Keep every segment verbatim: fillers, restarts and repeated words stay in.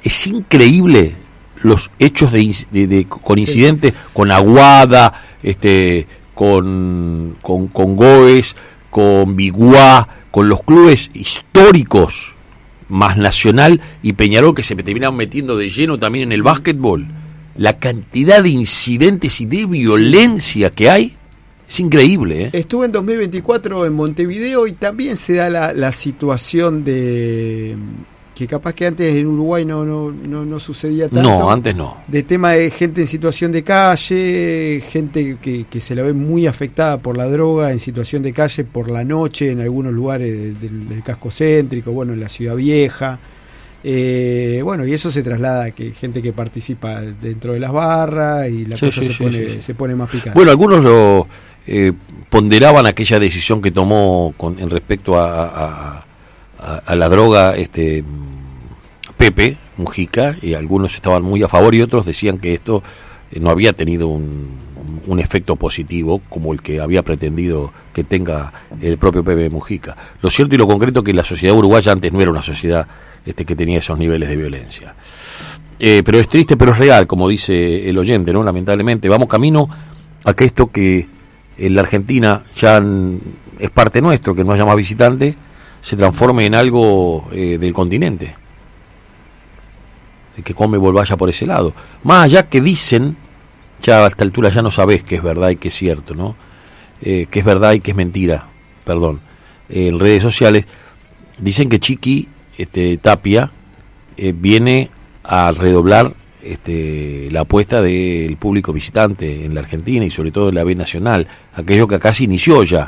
Es increíble los hechos de, de, de con incidentes, sí. con Aguada, este, con, con, con Goes, con Biguá, con los clubes históricos, más Nacional y Peñarol, que se terminaron metiendo de lleno también en el básquetbol. La cantidad de incidentes y de violencia que hay es increíble, ¿eh? Estuve en dos mil veinticuatro en Montevideo y también se da la, la situación de que capaz que antes en Uruguay no, no, no, no sucedía tanto. No, antes no. De tema de gente en situación de calle, gente que, que se la ve muy afectada por la droga en situación de calle por la noche en algunos lugares del, del casco céntrico, bueno, en la Ciudad Vieja. Eh, bueno, y eso se traslada a que gente que participa dentro de las barras y la sí, cosa sí, se, sí, pone, sí, sí. se pone más picante. Bueno, algunos lo eh, ponderaban aquella decisión que tomó con, en respecto a, a, a, a la droga este Pepe Mujica, y algunos estaban muy a favor y otros decían que esto eh, no había tenido un, un efecto positivo como el que había pretendido que tenga el propio Pepe Mujica. Lo cierto y lo concreto es que la sociedad uruguaya antes no era una sociedad este que tenía esos niveles de violencia. Eh, pero es triste, pero es real, como dice el oyente, ¿no? Lamentablemente, vamos camino a que esto que en la Argentina ya n- es parte nuestro, que no haya más visitantes, se transforme en algo eh, del continente. De que Conmebol vaya por ese lado. Más allá que dicen, ya a esta altura ya no sabés qué es verdad y qué es cierto, ¿no? Eh, qué es verdad y qué es mentira, perdón. Eh, en redes sociales dicen que Chiqui este, Tapia eh, viene a redoblar este, la apuesta del público visitante en la Argentina y sobre todo en la B Nacional, aquello que acá se inició ya.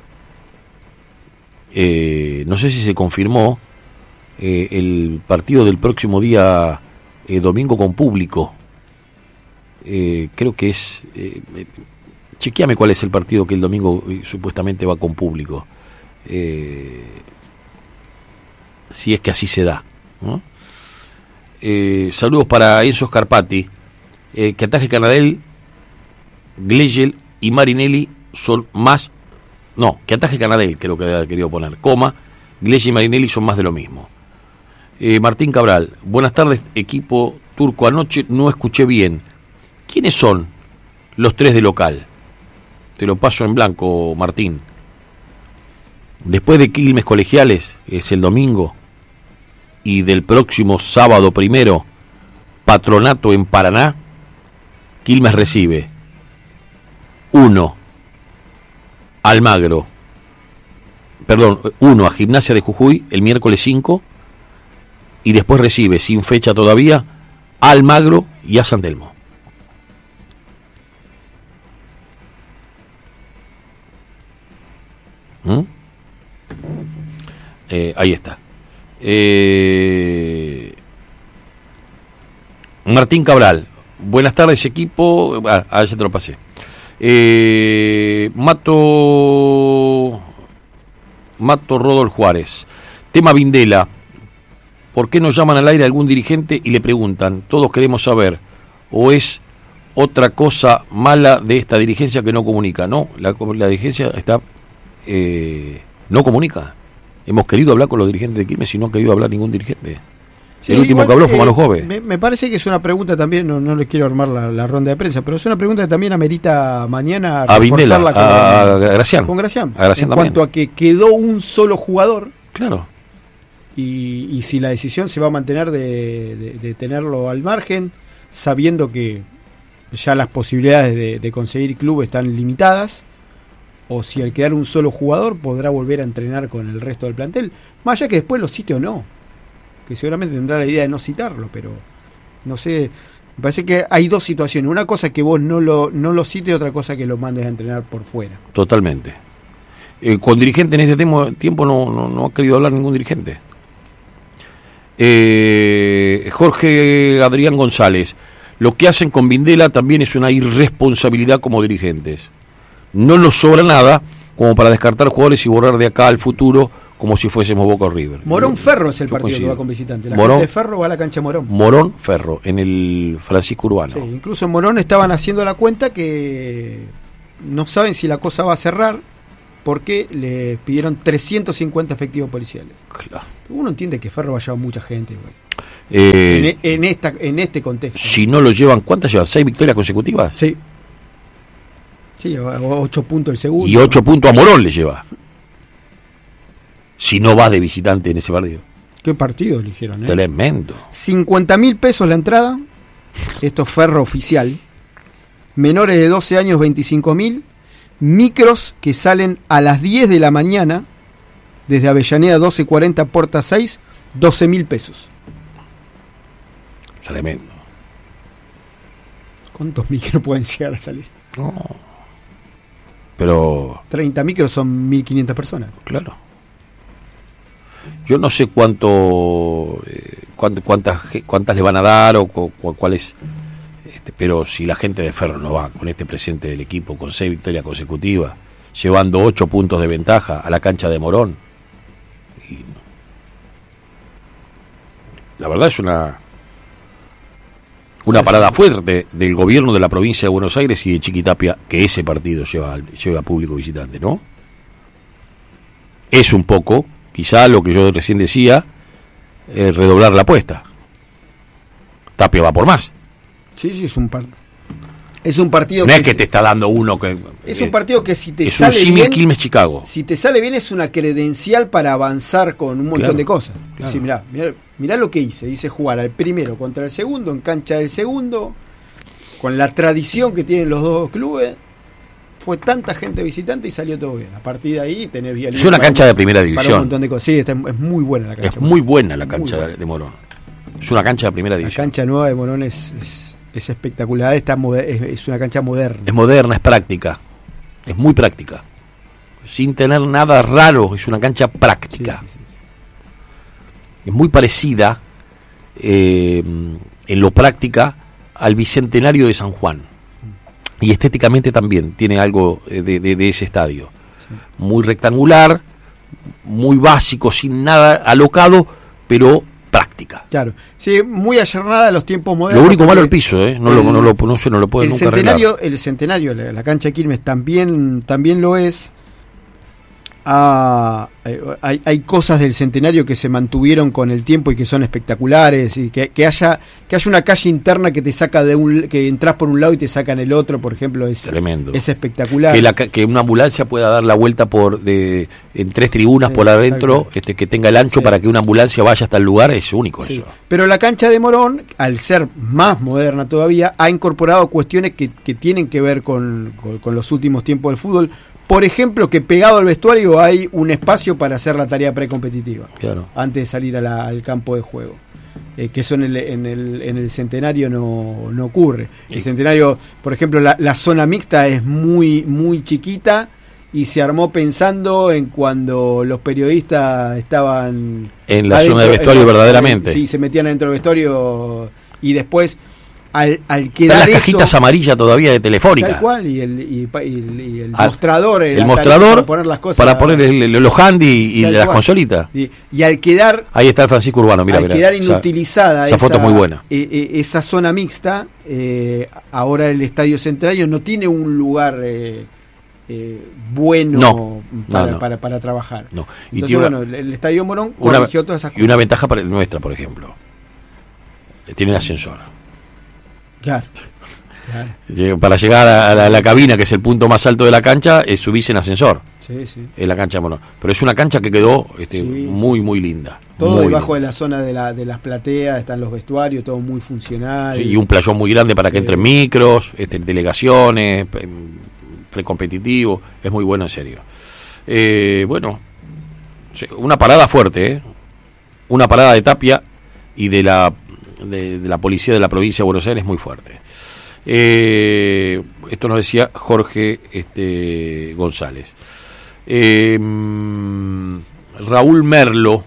Eh, no sé si se confirmó eh, el partido del próximo día eh, domingo con público. Eh, creo que es... Eh, eh, chequeame cuál es el partido que el domingo eh, supuestamente va con público. Eh, si es que así se da, ¿no? Eh, saludos para Enzo Scarpati, eh, que Ataje Canadell, Glegel y Marinelli son más, no, que Ataje Canadell creo que había querido poner, coma, Glegel y Marinelli son más de lo mismo. eh, Martín Cabral, buenas tardes equipo turco, anoche no escuché bien, ¿quiénes son los tres de local? Te lo paso en blanco, Martín. Después de Quilmes Colegiales, es el domingo, y del próximo sábado primero, Patronato en Paraná, Quilmes recibe uno Almagro, perdón, uno a Gimnasia de Jujuy el miércoles cinco, y después recibe, sin fecha todavía, a Almagro y a San Telmo. ¿Mm? Eh, ahí está. Eh, Martín Cabral, buenas tardes equipo. Ah, a ver si te lo pasé. Eh, Mato Mato Rodol Juárez. Tema Vindela. ¿Por qué nos llaman al aire a algún dirigente y le preguntan? Todos queremos saber. ¿O es otra cosa mala de esta dirigencia que no comunica? No, la, la dirigencia está eh, no comunica. Hemos querido hablar con los dirigentes de Quilmes y no ha querido hablar ningún dirigente. Sí, el último igual, que habló fue eh, Manu Jove. Me, me parece que es una pregunta también, no, no les quiero armar la, la ronda de prensa, pero es una pregunta que también amerita mañana a Vindela, con, a Gracián. Con Gracián. A Gracián en también. Cuanto a que quedó un solo jugador. Claro. Y, y si la decisión se va a mantener de, de, de tenerlo al margen, sabiendo que ya las posibilidades de, de conseguir club están limitadas, o si al quedar un solo jugador podrá volver a entrenar con el resto del plantel, más allá que después lo cite o no, que seguramente tendrá la idea de no citarlo, pero no sé, me parece que hay dos situaciones, una cosa que vos no lo no lo cites y otra cosa que lo mandes a entrenar por fuera. Totalmente. Eh, con dirigente en este temo, tiempo no, no, no ha querido hablar ningún dirigente. Eh, Jorge Adrián González, lo que hacen con Vindela también es una irresponsabilidad como dirigentes. No nos sobra nada como para descartar jugadores y borrar de acá al futuro como si fuésemos Boca o River. Morón Ferro es el Yo partido coincido. que va con visitante. La Morón, gente de Ferro va a la cancha Morón. Morón Ferro, en el Francisco Urbano. Sí, incluso en Morón estaban haciendo la cuenta que no saben si la cosa va a cerrar porque le pidieron trescientos cincuenta efectivos policiales. Claro. Uno entiende que Ferro va a llevar mucha gente. Güey. Eh, en, en, esta, en este contexto. Si no lo llevan, ¿cuántas llevan? ¿Seis victorias consecutivas? Sí. Sí, ocho puntos el segundo. Y ocho puntos a Morón le lleva. Si no vas de visitante en ese partido. ¿Qué partido eligieron? Eh? Tremendo. cincuenta mil pesos la entrada. Esto es Ferro oficial. Menores de doce años, veinticinco mil. Micros que salen a las diez de la mañana. Desde Avellaneda doce cuarenta, Puerta seis. doce mil pesos. Tremendo. ¿Cuántos micros pueden llegar a salir? No. Pero... treinta micros son mil quinientas personas. Claro. Yo no sé cuánto, eh, cuánto cuántas cuántas le van a dar o cu, cuál es, este, pero si la gente de Ferro no va con este presente del equipo, con seis victorias consecutivas, llevando ocho puntos de ventaja a la cancha de Morón, y la verdad es una una parada fuerte del gobierno de la provincia de Buenos Aires y de Chiquitapia que ese partido lleva lleva público visitante, ¿no? Es un poco, quizá lo que yo recién decía, eh, redoblar la apuesta. Tapia va por más. Sí, sí, es un partido. Es un partido no que es que se... te está dando uno que... Es eh, un partido que si te es sale un bien... Quilmes Chicago. Si te sale bien es una credencial para avanzar con un montón Claro, de cosas. claro. Sí, mirá, mirá, mirá lo que hice. Hice jugar al primero contra el segundo en cancha del segundo. Con la tradición que tienen los dos clubes. Fue tanta gente visitante y salió todo bien. A partir de ahí tenés vía libre. Es una cancha un, de primera para un división. montón de cosas. Sí, está, es muy buena la cancha. Es muy buena la cancha buena. de, de Morón. Es una cancha de primera La división. cancha nueva de Morón es, es, es espectacular. Está moder, es, es una cancha moderna. Es moderna, es práctica. Es muy práctica. Sin tener nada raro, es una cancha práctica. Sí, sí, sí. Es muy parecida eh, en lo práctica al Bicentenario de San Juan. Y estéticamente también tiene algo de, de, de ese estadio. Sí. Muy rectangular, muy básico, sin nada alocado, pero práctica. Claro, sí, muy ayornada a los tiempos modernos. Lo único malo es el piso, ¿eh? No, el, lo, no, lo, no, sé, no lo puede el nunca centenario, arreglar. El centenario, la, la cancha de Quilmes también, también lo es. Ah, hay, hay cosas del centenario que se mantuvieron con el tiempo y que son espectaculares, y que, que haya que haya una calle interna que te saca de un, que entras por un lado y te sacan el otro, por ejemplo, es tremendo. Es espectacular. Que, la, que una ambulancia pueda dar la vuelta por de en tres tribunas sí, por adentro, este, que tenga el ancho sí. para que una ambulancia vaya hasta el lugar, es único sí. eso. Pero la cancha de Morón, al ser más moderna todavía, ha incorporado cuestiones que, que tienen que ver con, con, con los últimos tiempos del fútbol. Por ejemplo, que pegado al vestuario hay un espacio para hacer la tarea precompetitiva, claro. antes de salir a la, al campo de juego. Eh, que eso en el, en el, en el centenario no, no ocurre. El centenario, por ejemplo, la, la zona mixta es muy, muy chiquita y se armó pensando en cuando los periodistas estaban... En la zona de vestuario la, verdaderamente. Sí, se metían adentro del vestuario y después... Al, al quedar Están las eso, cajitas amarillas todavía de Telefónica. Tal cual, y el, y, y, y el al, mostrador. El, el mostrador para poner, las cosas, para poner el, el, los handy y, y las cual. consolitas. Y, y al quedar... Ahí está el Francisco Urbano, mira, al mira. quedar inutilizada esa, esa, esa foto muy buena. Eh, eh, esa zona mixta, eh, ahora el Estadio Centenario no tiene un lugar... Eh, Eh, bueno no, para, no, no. Para, para trabajar. No. Y Entonces, una, bueno, el Estadio Morón una, corrigió todas esas cosas. Y una ventaja para, nuestra, por ejemplo. Tiene el ascensor. Claro. claro. Para llegar a la, a la cabina, que es el punto más alto de la cancha, es subirse en ascensor. Sí, sí. En la cancha de Morón. Pero es una cancha que quedó este, sí. muy, muy linda. Todo muy debajo linda. de la zona de, la, de las plateas, están los vestuarios, todo muy funcional. Sí, y un playón muy grande para que sí. entren micros, este, delegaciones, precompetitivo. Es muy bueno, en serio. Eh, bueno, una parada fuerte, ¿eh? Una parada de Tapia y de la, de, de la policía de la provincia de Buenos Aires muy fuerte. Eh, esto nos decía Jorge este, González. Eh, Raúl Merlo.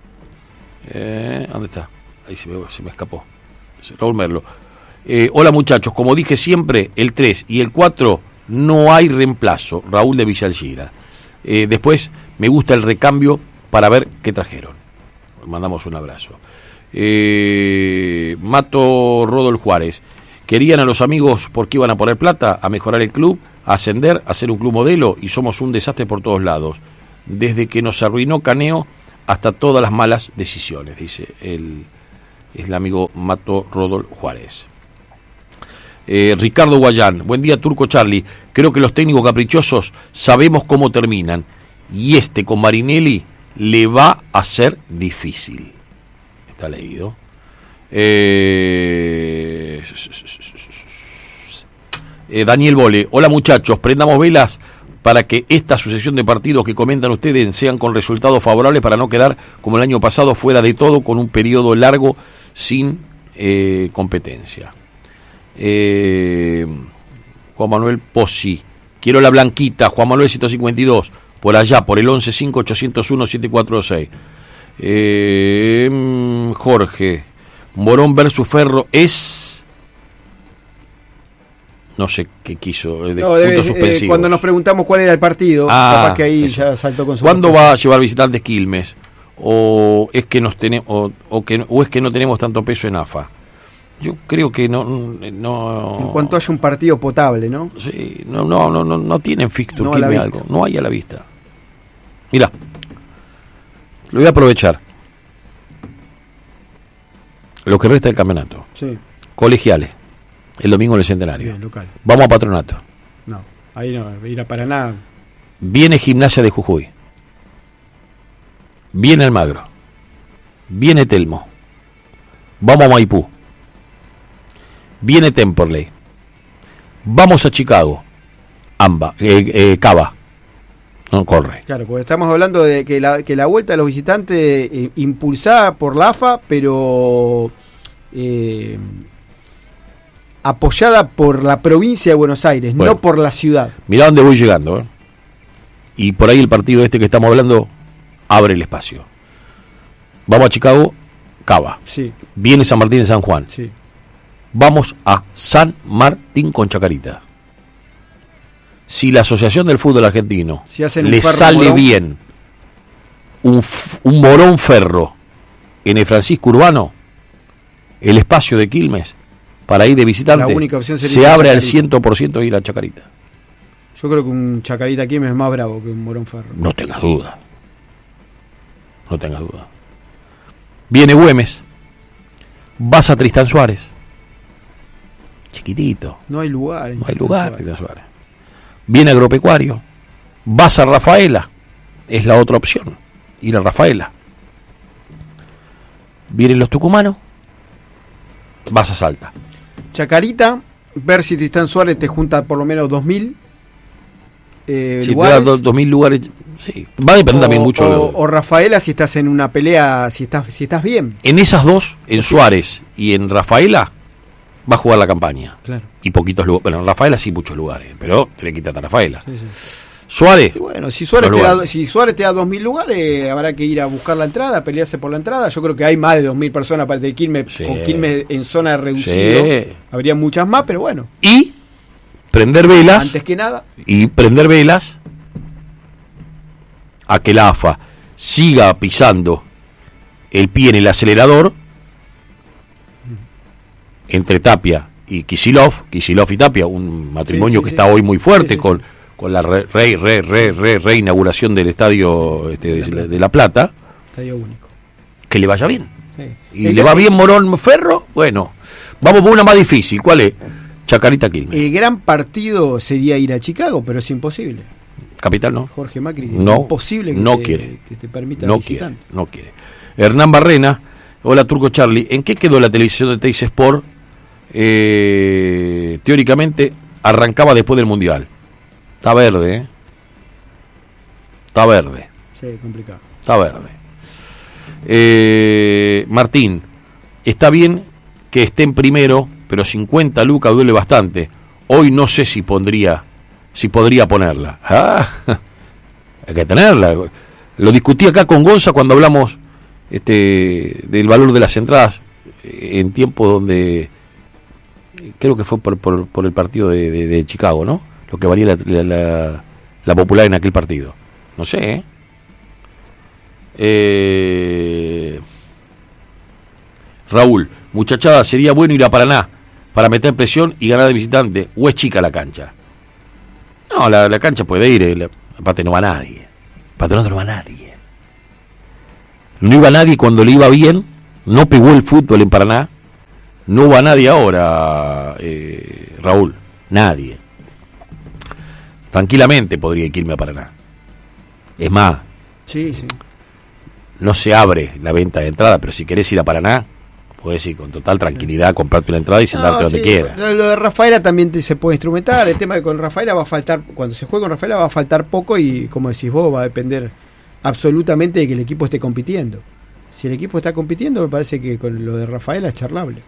Eh, ¿Dónde está? Ahí se me, se me escapó. Raúl Merlo. Eh, hola muchachos, como dije siempre, el tres y el cuatro no hay reemplazo. Raúl de Villa Algira. Eh, después me gusta el recambio para ver qué trajeron. Mandamos un abrazo. Eh, Mato Rodol Juárez. Querían a los amigos porque iban a poner plata, a mejorar el club, a ascender, a ser un club modelo, y somos un desastre por todos lados. Desde que nos arruinó Caneo hasta todas las malas decisiones, dice el, es el amigo Mato Rodol Juárez. Eh, Ricardo Guayán, buen día Turco Charlie, creo que los técnicos caprichosos sabemos cómo terminan y este con Marinelli le va a ser difícil. Está leído. Eh, eh, Daniel Bole, hola muchachos, prendamos velas para que esta sucesión de partidos que comentan ustedes sean con resultados favorables para no quedar como el año pasado fuera de todo con un periodo largo sin eh, competencia. Eh, Juan Manuel Pozzi, quiero la blanquita, Juan Manuel ciento cincuenta y dos, por allá, por el once cinco ocho cero uno siete cuatro seis. Eh, Jorge, Morón versus Ferro es... No sé qué quiso, de no, debe, eh, cuando nos preguntamos cuál era el partido, ah, capaz que ahí eso. Ya saltó con su... ¿Cuándo partido va a llevar visitantes Quilmes? ¿O es que nos tenemos o, o, que, o es que no tenemos tanto peso en A F A? Yo creo que no, no... En cuanto haya un partido potable, ¿no? Sí, no, no, no, no, no tienen fixture, no Quilmes algo, no hay a la vista. Mira, lo voy a aprovechar. Lo que resta del campeonato. Sí. Colegiales. El domingo en el Centenario. Bien, local. Vamos a Patronato. No, ahí no, ir a Paraná. Viene Gimnasia de Jujuy. Viene Almagro. Viene Telmo. Vamos a Maipú. Viene Temperley. Vamos a Chicago. Amba, eh, eh, Cava. No corre. Claro, porque estamos hablando de que la, que la vuelta de los visitantes eh, impulsada por la A F A, pero eh, apoyada por la provincia de Buenos Aires, bueno, no por la ciudad. Mirá dónde voy llegando, ¿eh? Y por ahí el partido este que estamos hablando abre el espacio. Vamos a Chicago, Cava. Sí. Viene San Martín de San Juan. Sí. Vamos a San Martín con Chacarita. Si la Asociación del Fútbol Argentino si le sale morón, bien un, un Morón Ferro en el Francisco Urbano, el espacio de Quilmes para ir de visitante se abre al cien por ciento ir a Chacarita. Yo creo que un Chacarita Quilmes es más bravo que un Morón Ferro. No tengas duda. No tengas duda. Viene Güemes. Vas a Tristán Suárez. Chiquitito. No hay lugar. No hay lugar, Tristán Suárez. Viene Agropecuario. Vas a Rafaela. Es la otra opción. Ir a Rafaela. Vienen los tucumanos. Vas a Salta. Chacarita. Ver si Tristán Suárez te junta por lo menos dos mil. Eh, si lugares. Te da dos mil lugares. Sí. Va a depender o, también mucho. O, de... o Rafaela si estás en una pelea. Si estás, si estás bien. En esas dos, en Suárez y en Rafaela, va a jugar la campaña. Claro. Y poquitos lugares. Bueno, en Rafaela sí muchos lugares, pero tenés que quitar a Rafaela. Sí, sí. Suárez. Y bueno, si Suárez, te da, si Suárez te da dos mil lugares, habrá que ir a buscar la entrada, pelearse por la entrada. Yo creo que hay más de dos mil personas para el Quilmes, sí. Con Quilmes en zona reducida. Sí. Habría muchas más, pero bueno. Y prender velas. Antes que nada. Y prender velas a que la A F A siga pisando el pie en el acelerador entre Tapia y Kicillof, Kicillof y Tapia, un matrimonio sí, sí, que sí. está hoy muy fuerte sí, sí, con, sí. con la re, re, re, re, re, reinauguración del estadio sí, este, de, la de La Plata. Estadio único. Que le vaya bien. Sí. Y el le va bien Morón Ferro, bueno, vamos por una más difícil. ¿Cuál es? Chacarita Quilmes. El gran partido sería ir a Chicago, pero es imposible. Capital no. Jorge Macri, no, es imposible que, no te, quiere. que te permita no visitante. quiere, no quiere. Hernán Barrena, hola Turco Charlie, ¿en qué quedó la televisión de Teis Sport? Eh, teóricamente arrancaba después del Mundial. Está verde, ¿eh? Está verde. Sí, complicado. Está verde. Eh, Martín, está bien que esté en primero, pero cincuenta lucas duele bastante. Hoy no sé si pondría, si podría ponerla. Ah, hay que tenerla. Lo discutí acá con Gonza cuando hablamos este, del valor de las entradas en tiempos donde creo que fue por, por, por el partido de, de, de Chicago, ¿no? Lo que valía la, la, la, la popular en aquel partido. No sé, ¿eh? Eh, Raúl, muchachada, sería bueno ir a Paraná para meter presión y ganar de visitante, o es chica la cancha. No, la, la cancha puede ir, la, aparte no va nadie, Patronato no va nadie. No iba nadie cuando le iba bien No pegó el fútbol en Paraná. No va nadie ahora, eh, Raúl. Nadie. Tranquilamente podría irme a Paraná. Es más, sí, sí. no se abre la venta de entrada, pero si querés ir a Paraná, podés ir con total tranquilidad, comprarte una entrada y sentarte no, donde sí, quieras. Lo de Rafaela también te, se puede instrumentar. El tema de con Rafaela va a faltar, cuando se juegue con Rafaela va a faltar poco y, como decís vos, va a depender absolutamente de que el equipo esté compitiendo. Si el equipo está compitiendo, me parece que con lo de Rafaela es charlable.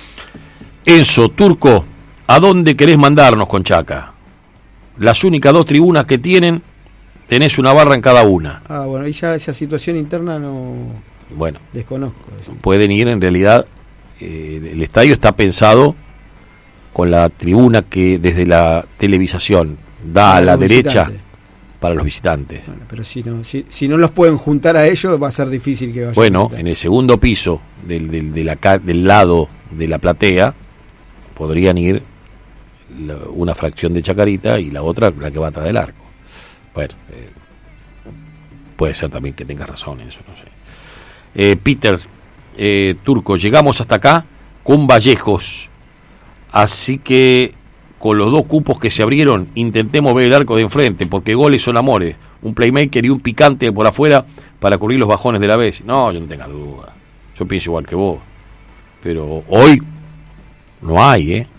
Enzo, Turco, ¿a dónde querés mandarnos con Chaca? Las únicas dos tribunas que tienen, tenés una barra en cada una. Ah, bueno, ahí ya esa situación interna no... Bueno, desconozco eso. Pueden ir, en realidad, eh, el estadio está pensado con la tribuna que desde la televisación da para a la derecha visitantes. Para los visitantes. Bueno, pero si no, si, si no los pueden juntar a ellos, va a ser difícil que vayan. Bueno, en el segundo piso del, del, de la, del lado de la platea podrían ir la, una fracción de Chacarita y la otra la que va atrás del arco. Bueno, eh, puede ser también que tengas razón en eso, no sé. Eh, Peter, eh, Turco, llegamos hasta acá con Vallejos, así que con los dos cupos que se abrieron intentemos ver el arco de enfrente, porque goles son amores, un playmaker y un picante por afuera para cubrir los bajones de la vez. No, yo no tenga duda, yo pienso igual que vos, pero hoy no hay, ¿eh?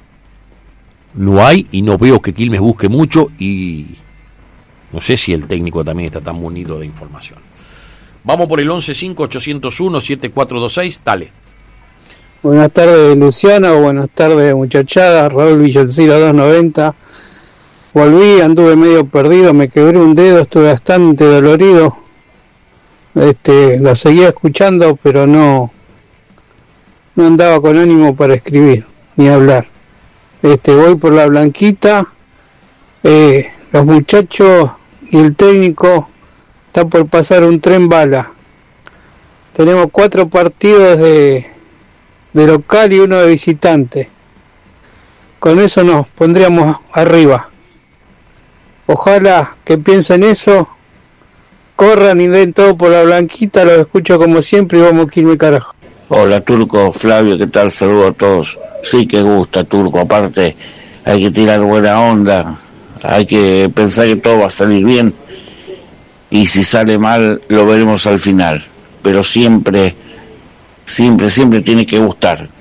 No hay, y no veo que Quilmes busque mucho, y no sé si el técnico también está tan munido de información. Vamos por el once cinco ocho cero uno siete cuatro dos seis, dale. Buenas tardes, Luciano, buenas tardes, muchachada. Raúl Villanciro doscientos noventa. Volví, anduve medio perdido, me quebré un dedo, estuve bastante dolorido. Este, lo seguía escuchando, pero no no andaba con ánimo para escribir ni hablar. Este, voy por la blanquita. Eh, los muchachos y el técnico está por pasar un tren bala. Tenemos cuatro partidos de, de local y uno de visitante. Con eso nos pondríamos arriba. Ojalá que piensen eso, corran y den todo por la blanquita. Los escucho como siempre y vamos a irme carajo. Hola Turco, Flavio, ¿qué tal? Saludos a todos. Sí que gusta Turco, aparte hay que tirar buena onda, hay que pensar que todo va a salir bien. Y si sale mal, lo veremos al final. Pero siempre, siempre, siempre tiene que gustar.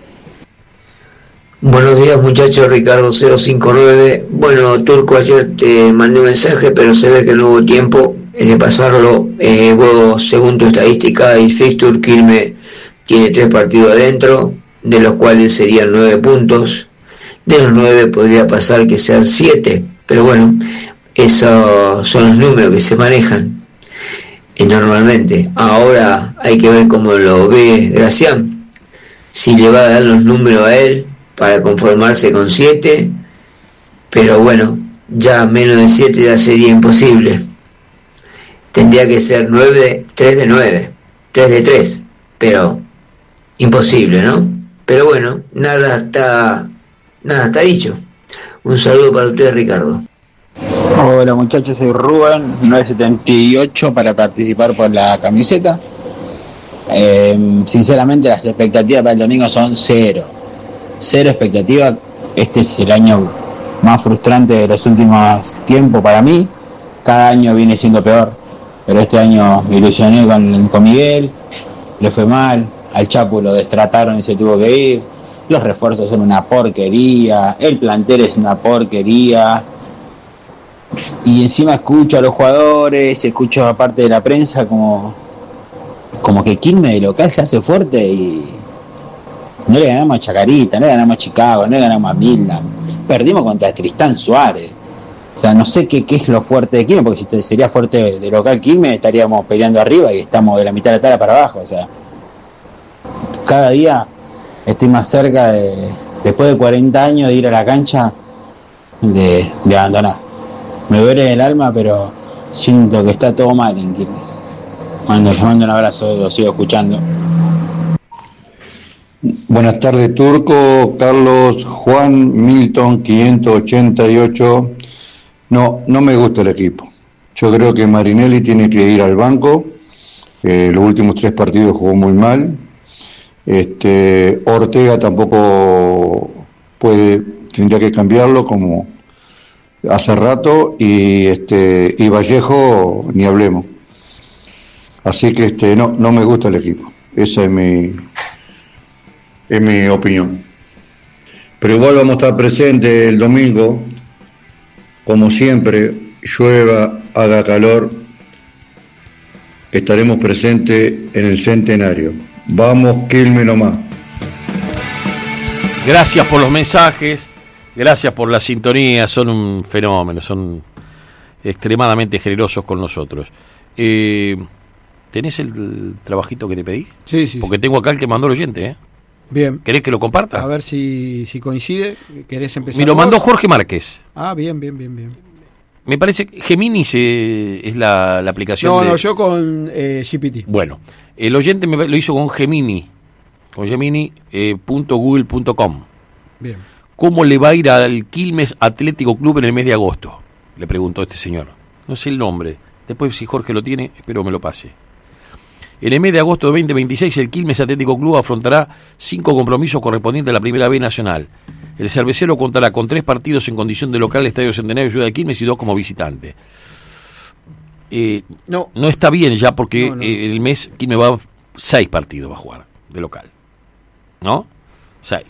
Buenos días muchachos, Ricardo cero cinco nueve. Bueno, Turco, ayer te mandé un mensaje, pero se ve que no hubo tiempo de pasarlo. Eh, vos, según tu estadística y fixture, Quilmes tiene tres partidos adentro, de los cuales serían nueve puntos. De los nueve podría pasar que sean siete, pero bueno, esos son los números que se manejan eh, normalmente. Ahora hay que ver cómo lo ve Gracián, si le va a dar los números a él para conformarse con siete, pero bueno, ya menos de siete ya sería imposible. Tendría que ser nueve, tres de nueve, tres de tres, pero imposible, ¿no? Pero bueno, nada está, nada está dicho. Un saludo para usted, Ricardo. Hola muchachos, soy Rubén, nueve setenta y ocho para participar por la camiseta. Eh, sinceramente las expectativas para el domingo son cero. Cero expectativas. Este es el año más frustrante de los últimos tiempos para mí. Cada año viene siendo peor. Pero este año me ilusioné con, con Miguel, le fue mal, al Chapu lo destrataron y se tuvo que ir. Los refuerzos son una porquería, el plantel es una porquería. Y encima escucho a los jugadores, escucho a parte de la prensa como, como que Quilmes de local se hace fuerte y no le ganamos a Chacarita, no le ganamos a Chicago, no le ganamos a Midland. Perdimos contra Tristán Suárez. O sea, no sé qué, qué es lo fuerte de Quilmes, porque si sería fuerte de local Quilmes estaríamos peleando arriba y estamos de la mitad de la tabla para abajo. O sea, cada día estoy más cerca de, después de cuarenta años de ir a la cancha, de, de abandonar. Me duele el alma, pero siento que está todo mal en Quilmes. Cuando les mando un abrazo, lo sigo escuchando. Buenas tardes, Turco, Carlos, Juan, Milton, quinientos ochenta y ocho. No, no me gusta el equipo. Yo creo que Marinelli tiene que ir al banco. Eh, los últimos tres partidos jugó muy mal. Este, Ortega tampoco puede, tendría que cambiarlo como hace rato, y este y Vallejo ni hablemos. Así que este no no me gusta el equipo. Esa es mi es mi opinión. Pero igual vamos a estar presentes el domingo, como siempre, llueva, haga calor, estaremos presentes en el centenario. Vamos, Quilmes nomás. Gracias por los mensajes, gracias por la sintonía, son un fenómeno, son extremadamente generosos con nosotros. Eh, ¿Tenés el, el trabajito que te pedí? Sí, sí. Porque sí. tengo acá el que mandó el oyente, ¿eh? Bien. ¿Querés que lo comparta? A ver si, si coincide. ¿Querés empezar? Me lo vos? mandó Jorge Márquez. Ah, bien, bien, bien, bien. Me parece que Gemini se, es la, la aplicación. No, de... no, yo con eh, G P T. Bueno, el oyente me lo hizo con Gemini, con Gemini punto google punto com. Bien. ¿Cómo le va a ir al Quilmes Atlético Club en el mes de agosto? Le preguntó este señor. No sé el nombre. Después, si Jorge lo tiene, espero me lo pase. En el mes de agosto de veinte veintiséis, el Quilmes Atlético Club afrontará cinco compromisos correspondientes a la Primera B Nacional. El cervecero contará con tres partidos en condición de local, Estadio Centenario Ciudad de Quilmes, y dos como visitante. Eh, no. no está bien ya porque no, no. Eh, el mes Quilmes va a seis partidos va a jugar de local. ¿No? Seis.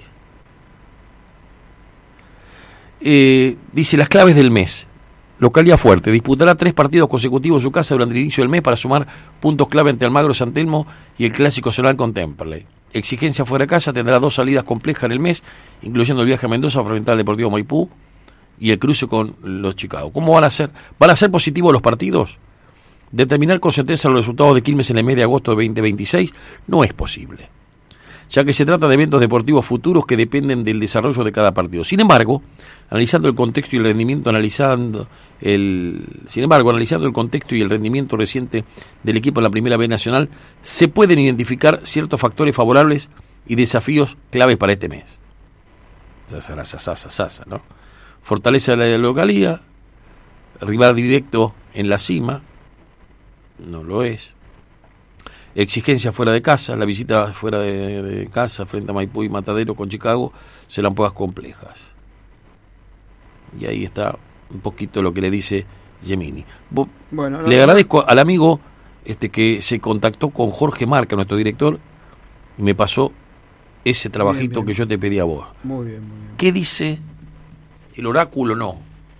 Eh, dice las claves del mes. Localidad fuerte, disputará tres partidos consecutivos en su casa durante el inicio del mes para sumar puntos clave ante Almagro, San Telmo y el Clásico Zonal con Temperley. Exigencia fuera de casa, tendrá dos salidas complejas en el mes, incluyendo el viaje a Mendoza para enfrentar al Deportivo Maipú y el cruce con los Chicago. ¿Cómo van a ser? ¿Van a ser positivos los partidos? Determinar con certeza los resultados de Quilmes en el mes de agosto de veinte veintiséis no es posible, ya que se trata de eventos deportivos futuros que dependen del desarrollo de cada partido. Sin embargo, analizando el contexto y el rendimiento, analizando el, sin embargo, analizando el contexto y el rendimiento reciente del equipo en la Primera B Nacional, se pueden identificar ciertos factores favorables y desafíos claves para este mes. Sasa, sasa, sasa, ¿no? Fortaleza de la localía, rival directo en la cima, no lo es. Exigencia fuera de casa, la visita fuera de, de casa frente a Maipú y Matadero con Chicago serán pocas complejas. Y ahí está un poquito lo que le dice Gemini. Bueno, no, le agradezco al amigo este que se contactó con Jorge Marca, nuestro director, y me pasó ese trabajito bien, bien. que yo te pedí a vos. Muy bien, muy bien. ¿Qué dice el oráculo? No.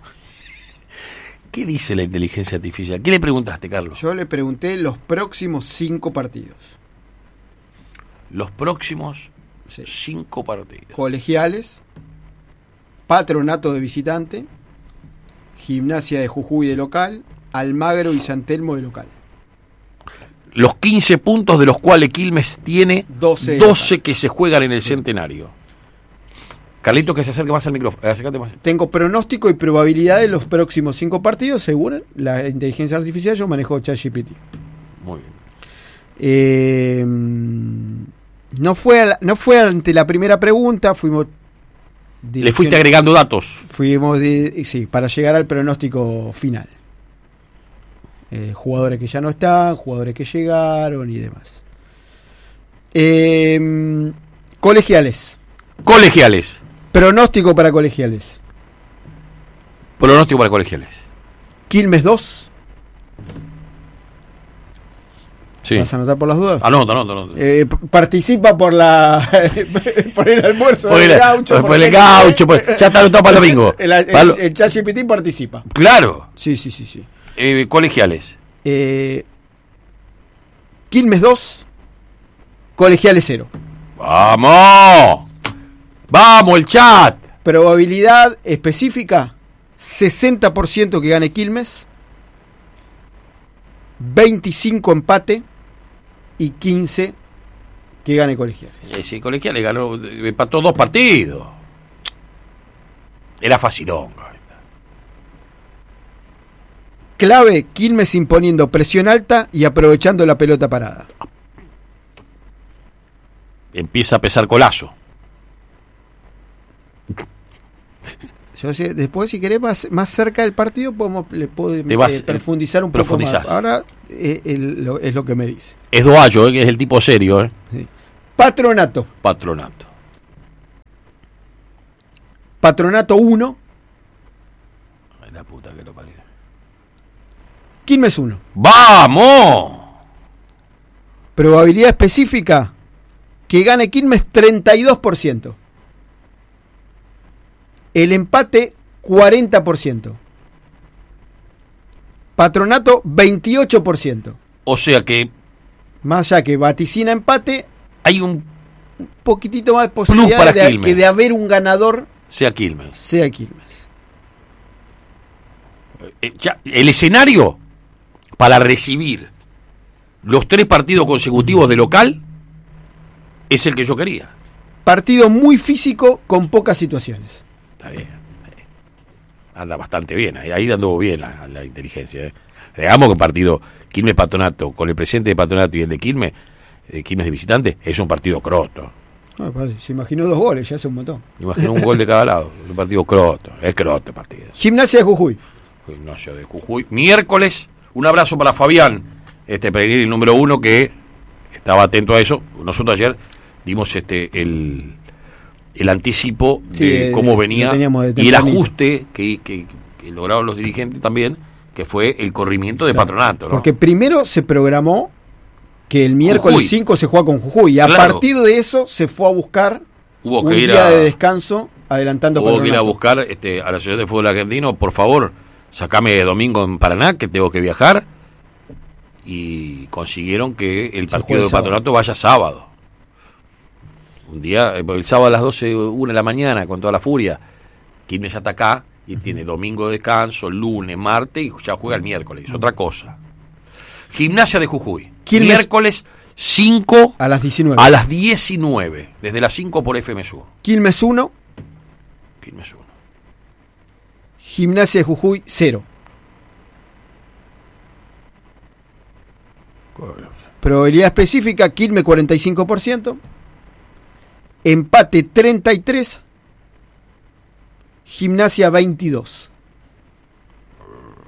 ¿Qué dice la inteligencia artificial? ¿Qué le preguntaste, Carlos? Yo le pregunté los próximos cinco partidos. Los próximos sí. cinco partidos. Colegiales, Patronato de visitante, Gimnasia de Jujuy de local, Almagro y San Telmo de local. Los quince puntos de los cuales Quilmes tiene doce, doce que se juegan en el sí. Centenario. Carlitos, que se acerque más al micrófono. Acércate más. Tengo pronóstico y probabilidad de los próximos cinco partidos según la inteligencia artificial. Yo manejo ChatGPT. Muy bien. Eh, no fue la, no fue ante la primera pregunta, fuimos. Le fuiste agregando datos. Fuimos, de, sí, para llegar al pronóstico final. Eh, jugadores que ya no están, jugadores que llegaron y demás. Eh, colegiales. Colegiales. Pronóstico para colegiales. Pronóstico para colegiales. Quilmes dos. Sí. ¿Vas a anotar por las dudas? Anota, anota, anota. Eh, participa por la por el almuerzo. Por el, el gaucho. Por, por el, el gaucho. Por, ya está anotado para el domingo. El, el, el, el ChatGPT participa. Claro. Sí, sí, sí, sí. Eh, colegiales. Eh, Quilmes dos. Colegiales cero. ¡Vamos! ¡Vamos, el chat! Probabilidad específica: sesenta por ciento que gane Quilmes, veinticinco empate y quince que gane Colegiales. Sí, sí, Colegiales ganó, empató dos partidos. Era facilón. Clave: Quilmes imponiendo presión alta y aprovechando la pelota parada. Empieza a pesar Colazo. Yo sé, después, si querés, más, más cerca del partido, podemos le puedo, eh, vas, profundizar un profundizás. poco más. Ahora eh, el, lo, es lo que me dice. Es Doallo, eh, que es el tipo serio. Eh. Sí. Patronato. Patronato. Patronato uno. Ay, la puta que lo parió. Quilmes uno. ¡Vamos! Probabilidad específica que gane Quilmes treinta y dos por ciento. El empate cuarenta por ciento. Patronato veintiocho por ciento. O sea que Más allá que vaticina empate, hay un un poquitito más de posibilidad para de Quilmes. que de haber un ganador sea Quilmes. sea Quilmes. Eh, ya, el escenario para recibir los tres partidos consecutivos de local es el que yo quería. Partido muy físico con pocas situaciones. Está bien. eh. Anda bastante bien. Ahí, ahí anduvo bien la, la inteligencia. ¿eh? Digamos que el partido Quilmes Patronato, con el presidente de Patronato y el de Quilmes, de Quilmes de visitante, es un partido croto. No, se imaginó dos goles, ya hace un montón. Imagino un gol de cada lado. Un partido croto. Es croto el partido. Gimnasia de Jujuy. Gimnasia de Jujuy. Miércoles, un abrazo para Fabián, este peregrino número uno que estaba atento a eso. Nosotros ayer dimos este el, el anticipo de Sí, eh, cómo lo venía teníamos de y el tempranito. ajuste que, que, que lograron los dirigentes también, que fue el corrimiento de Claro, Patronato, ¿no? Porque primero se programó que el miércoles Jujuy. cinco se juega con Jujuy. Y a Claro. partir de eso se fue a buscar Hubo un que ir día a, de descanso adelantando hubo que ir a Patronato. buscar este, a la Sociedad de Fútbol Argentino, por favor, sacame domingo en Paraná, que tengo que viajar. Y consiguieron que el Se partido juegue de el sábado. Patronato vaya sábado. Un día, eh, el sábado a las doce, una de la mañana, con toda la furia. Quilmes ya está acá y tiene domingo de descanso, lunes, martes y ya juega el miércoles. Es otra cosa. Gimnasia de Jujuy. Quilmes- Miércoles cinco A las diecinueve. a las diecinueve. Desde las cinco por F M Sur. Quilmes uno, Quilmes uno. Gimnasia de Jujuy cero. Probabilidad específica, Quilmes cuarenta y cinco por ciento. Empate treinta y tres por ciento. Gimnasia veintidós por ciento.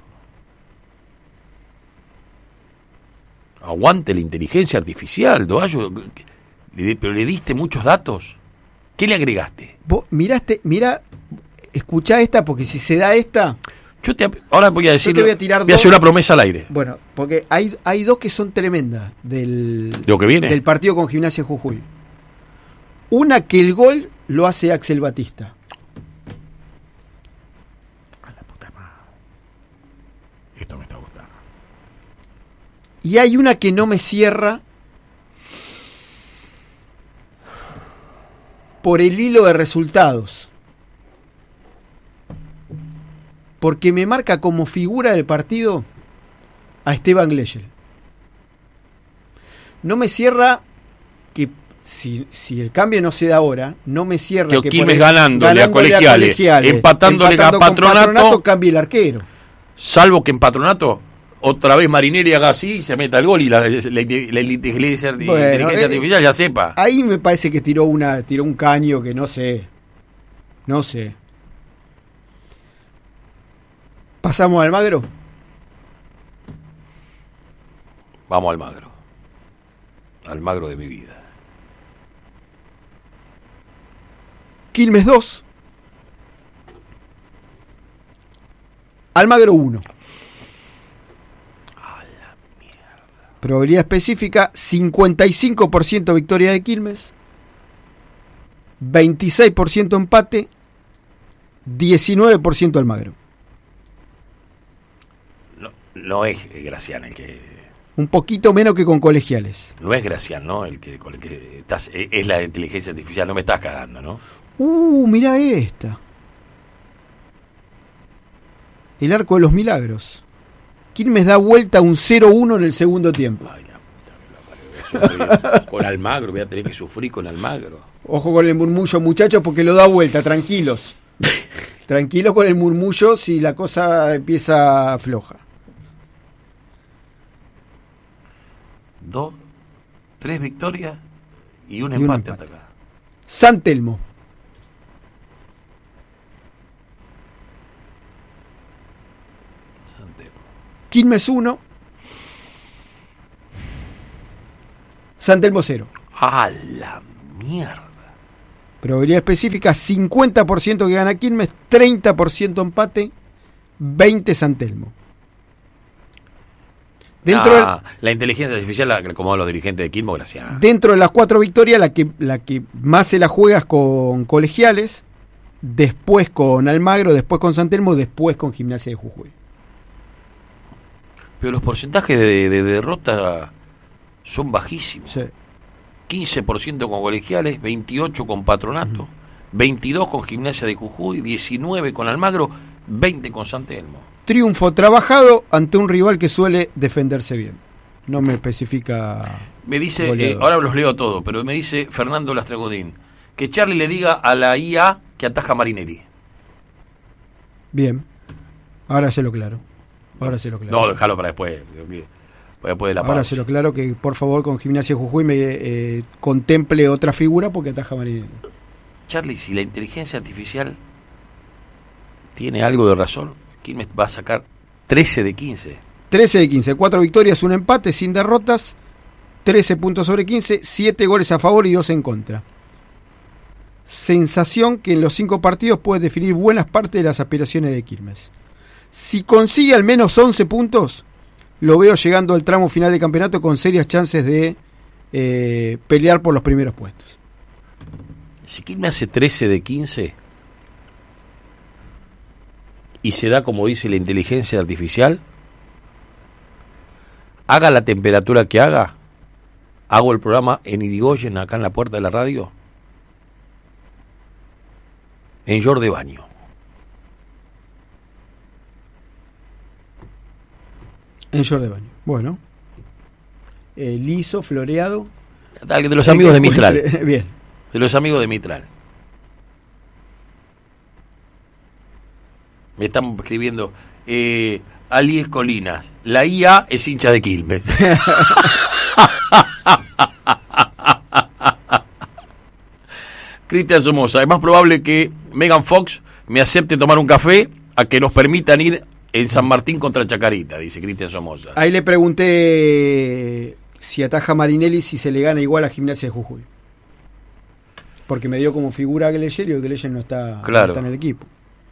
Aguante la inteligencia artificial, Doayo. Le- Pero le diste muchos datos. ¿Qué le agregaste? Vos miraste, mira, escuchá esta porque si se da esta, Yo te, ahora voy a decir, te voy a tirar voy a dos. hacer una promesa al aire. bueno, porque hay, hay dos que son tremendas del, Lo que viene. del partido con Gimnasia Jujuy. Una que el gol lo hace Axel Batista. Esto me está gustando. Y hay una que no me cierra por el hilo de resultados. Porque me marca como figura del partido a Esteban Gleyel. No me cierra que si, si el cambio no se da ahora, no me cierra Que que Quilmes por el- ganándole a Colegiales, empatándole a con Patronato, cambie el arquero. Salvo que en Patronato otra vez Marinelli haga así y se meta el gol y la, la, la inteligencia, Bueno, inteligencia eh, artificial ya sepa. Ahí me parece que tiró una tiró un caño que no sé. No sé. ¿Pasamos a Almagro? Vamos al Almagro. Almagro de mi vida. Quilmes dos. Almagro uno. Probabilidad específica, cincuenta y cinco por ciento victoria de Quilmes, veintiséis por ciento empate, diecinueve por ciento Almagro. No, no es Gracián el que... Un poquito menos que con Colegiales. No es Gracián, ¿no? El que, con el que estás, es la inteligencia artificial, no me estás cagando, ¿no? Uh, mirá esta. El arco de los milagros. Quilmes da vuelta un cero uno en el segundo tiempo. Ay, la puta que lo parió. Voy a sufrir con Almagro, voy a tener que sufrir con Almagro. Ojo con el murmullo, muchachos, porque lo da vuelta, tranquilos. Tranquilos con el murmullo si la cosa empieza floja. Dos, tres victorias y un Y un empate empate. hasta acá. San Telmo. Quilmes uno. San Telmo cero. ¡A la mierda! Probabilidad específica, cincuenta por ciento que gana Quilmes, treinta por ciento empate, veinte San Telmo. Dentro ah, de, la inteligencia artificial la acomodan los dirigentes de Quilmes, gracias. Dentro de las cuatro victorias, la que, la que más se la juega es con Colegiales, después con Almagro, después con San Telmo, después con Gimnasia de Jujuy. Pero los porcentajes de, de, de derrota son bajísimos. Sí. quince por ciento con Colegiales, veintiocho por ciento con Patronato, uh-huh. veintidós por ciento con Gimnasia de Jujuy, diecinueve por ciento con Almagro, veinte por ciento con San Telmo. Triunfo trabajado ante un rival que suele defenderse bien. No me especifica. Me dice, eh, ahora los leo todo, pero me dice Fernando Lastragodín que Charlie le diga a la I A que ataja a Marinelli. Bien, ahora se lo claro. Ahora se lo claro. No, déjalo para después. Después de la ahora pausa. se lo claro que por favor con Gimnasia Jujuy me eh, contemple otra figura porque ataja a Marinelli. Charlie, si la inteligencia artificial tiene algo de razón, Quilmes va a sacar trece de quince. trece de quince, cuatro victorias, un empate, sin derrotas, trece puntos sobre quince, siete goles a favor y dos en contra. Sensación que en los cinco partidos puede definir buenas partes de las aspiraciones de Quilmes. Si consigue al menos once puntos, lo veo llegando al tramo final de campeonato con serias chances de eh, pelear por los primeros puestos. Si Quilmes hace trece de quince y se da como dice la inteligencia artificial, haga la temperatura que haga, hago el programa en Irigoyen, acá en la puerta de la radio, en York de baño. En York de baño. Bueno. Eh, liso, floreado. De los amigos de Mistral. Bien. De los amigos de Mistral. Me están escribiendo eh, Alies Colinas, la I A es hincha de Quilmes. Cristian Somoza, es más probable que Megan Fox me acepte tomar un café a que nos permitan ir en San Martín contra Chacarita, dice Cristian Somoza. Ahí le pregunté si ataja Marinelli, si se le gana igual a Gimnasia de Jujuy. Porque me dio como figura a Gleyer y Gleyer no está, claro. no está en el equipo.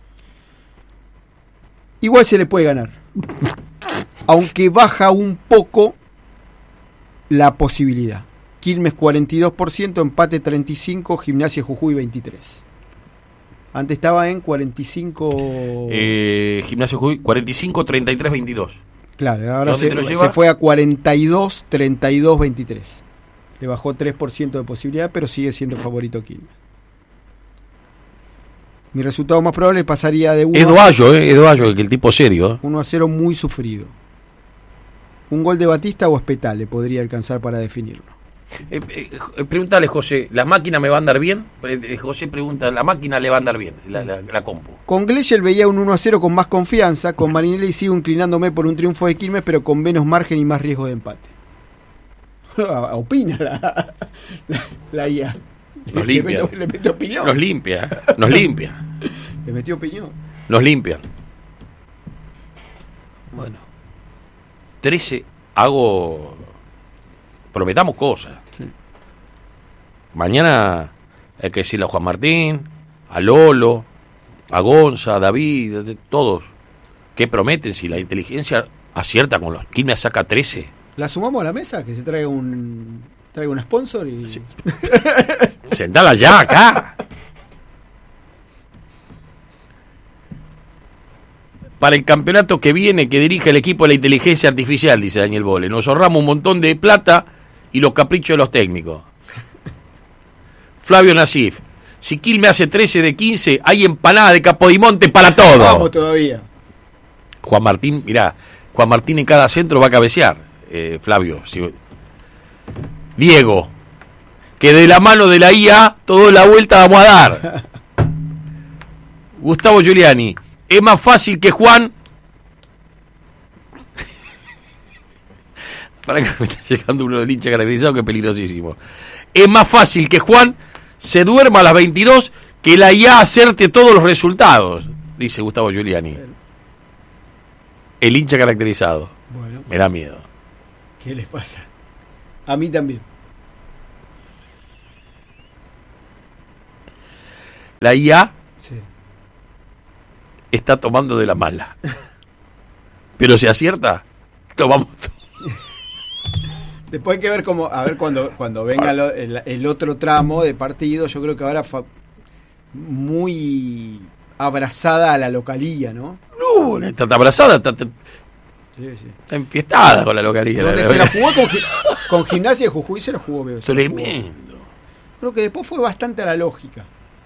Igual se le puede ganar. Aunque baja un poco la posibilidad. Quilmes cuarenta y dos por ciento, empate treinta y cinco por ciento, Gimnasia Jujuy veintitrés por ciento. Antes estaba en cuarenta y cinco... Eh, Gimnasia Jujuy cuarenta y cinco, treinta y tres, veintidós. Claro, ahora se, se fue a cuarenta y dos, treinta y dos, veintitrés. Le bajó tres por ciento de posibilidad, pero sigue siendo favorito Quilmes. Mi resultado más probable pasaría de uno es Doallo, eh, es Doallo, que el tipo serio. Eh. uno a cero muy sufrido. Un gol de Batista o Espetale podría alcanzar para definirlo. Eh, eh, pregúntale, José, ¿la máquina me va a andar bien? Eh, José pregunta, ¿la máquina le va a andar bien? La, la, la compu. Con Gleyer veía un uno a cero con más confianza. Con Marinelli sigo inclinándome por un triunfo de Quilmes, pero con menos margen y más riesgo de empate. Opina la, la, la I A. Nos limpia. Le, meto, le meto opinión. Nos limpia. Nos limpia. Le metió opinión. Nos limpian. Bueno. trece. Hago. Prometamos cosas. Sí. Mañana hay que decirle a Juan Martín, a Lolo, a Gonza, a David, a todos. ¿Qué prometen si la inteligencia acierta con los Quilmes saca trece? ¿La sumamos a la mesa? Que se traiga un traiga un sponsor y... Sí. Sentala ya acá. Para el campeonato que viene, que dirige el equipo de la inteligencia artificial, dice Daniel Bole. Nos ahorramos un montón de plata y los caprichos de los técnicos. Flavio Nasif. Si Quilmes hace trece de quince, hay empanada de Capodimonte para todo. Vamos todavía. Juan Martín, mirá, Juan Martín en cada centro va a cabecear, eh, Flavio. Si... Diego, que de la mano de la I A, toda la vuelta vamos a dar. Gustavo Giuliani, es más fácil que Juan... Para que me está llegando uno del hincha caracterizado que es peligrosísimo. Es más fácil que Juan se duerma a las veintidós que la I A acerte todos los resultados, dice Gustavo Giuliani. El hincha caracterizado. Bueno. Me da miedo. ¿Qué les pasa? A mí también. la I A Sí. está tomando de la mala. Pero si acierta, tomamos todo. Después hay que ver cómo, a ver cuando, cuando venga lo, el, el otro tramo de partido, yo creo que ahora fa, muy abrazada a la localía, ¿no? No, está, está abrazada, está, está, Sí, sí. está enfiestada con la localidad. Donde la, se la la, jugó con, con Gimnasia de Jujuy, se la jugó, veo. se la jugó. Tremendo. Creo que después fue bastante a la lógica.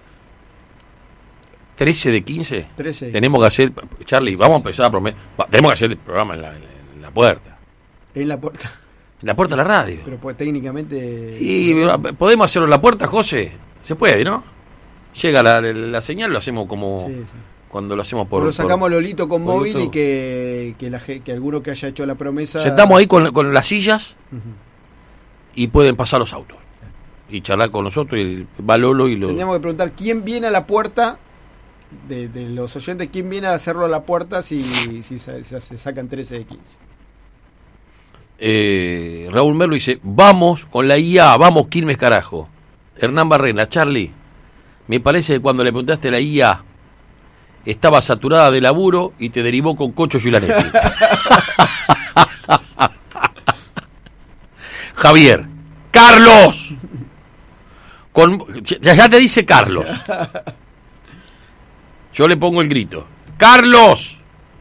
trece de quince. trece. Tenemos que hacer, Charlie, vamos a empezar a prometer. Tenemos que hacer el programa en la, en la puerta. En la puerta. En la puerta de la radio. Pero pues técnicamente. Y podemos hacerlo en la puerta, José. Se puede, ¿no? Llega la, la, la señal, lo hacemos como Sí, sí. cuando lo hacemos por. O lo sacamos por, Lolito con por móvil YouTube. y que, que, la, ge- que alguno que haya hecho la promesa. Sentamos ahí con, con las sillas Ujú. y pueden pasar los autos. Y charlar con nosotros y va Lolo y lo. Tendríamos que preguntar quién viene a la puerta. De, de los oyentes, ¿quién viene a hacerlo a la puerta si, si se, se- se sacan trece de quince? Eh, Raúl Merlo dice, vamos con la I A, vamos Quilmes carajo. Hernán Barrena, Charlie, me parece que cuando le preguntaste a la I A estaba saturada de laburo y te derivó con Cocho Giulanetti. Javier, Carlos, con, ya, ya te dice Carlos. Yo le pongo el grito. Carlos.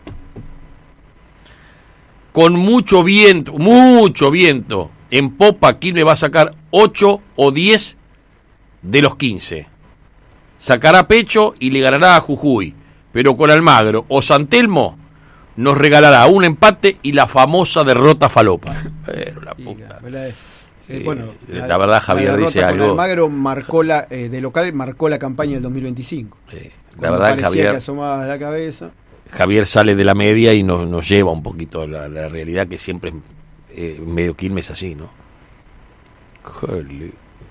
Con mucho viento, mucho viento, en popa, Quilmes va a sacar ocho o diez de los quince. Sacará pecho y le ganará a Jujuy, pero con Almagro o San Telmo nos regalará un empate y la famosa derrota falopa. Pero la puta. Eh, Eh, bueno, la verdad, Javier la dice derrota con algo. Almagro marcó la, eh, de local marcó la campaña del dos mil veinticinco. Eh, la Cuando verdad, parecía Javier. que asomaba la cabeza. Javier sale de la media y nos, nos lleva un poquito a la, la realidad que siempre es eh, medio Quilmes así, ¿no? Jale,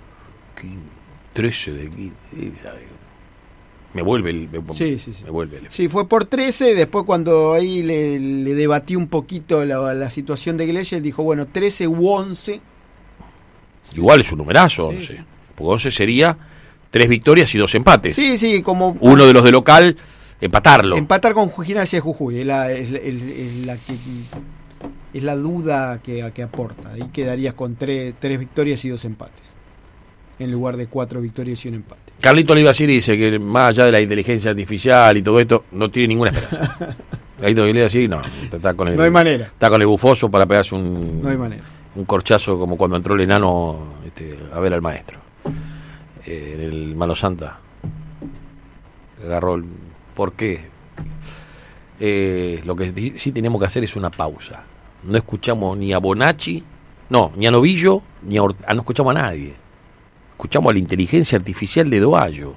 trece de Quilmes, ¿sabe? Me vuelve el... Me, Sí, sí, sí. Me vuelve el... Sí, fue por trece, después cuando ahí le, le debatí un poquito la, la situación de Gleiser, dijo, bueno, trece u once. Igual es un numerazo, Sí, once. sí. Porque once sería tres victorias y dos empates. Sí, sí, como... Uno de los de local, empatarlo. Empatar con Gimnasia de Jujuy, es la, es, es- es la que... Es la duda que, que aporta. Ahí quedarías con tres, tres victorias y dos empates. En lugar de cuatro victorias y un empate. Carlito Olivaciri dice que más allá de la inteligencia artificial y todo esto, no tiene ninguna esperanza. Carlito Olivaciri no, está con el, No hay manera. Está con el bufoso para pegarse un, No hay manera. un corchazo como cuando entró el enano este, a ver al maestro. Eh, en el Mano Santa. Agarró el... ¿Por qué? Eh, lo que sí sí tenemos que hacer es una pausa. No escuchamos ni a Bonacci, no, ni a Novillo, ni a Hort- ah, no escuchamos a nadie. Escuchamos a la inteligencia artificial de Doallo.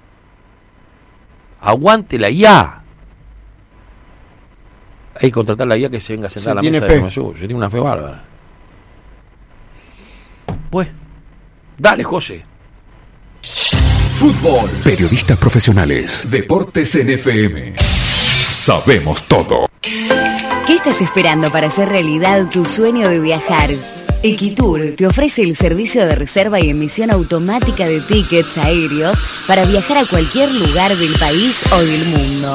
Aguante la I A. Hay que contratar la I A que se venga a sentar Se a la tiene mesa fe. de Comesur. Se tiene una fe bárbara. Pues, dale, José. Fútbol. Periodistas profesionales. Deportes en F M. Sabemos todo. ¿Qué estás esperando para hacer realidad tu sueño de viajar? Equitur te ofrece el servicio de reserva y emisión automática de tickets aéreos para viajar a cualquier lugar del país o del mundo.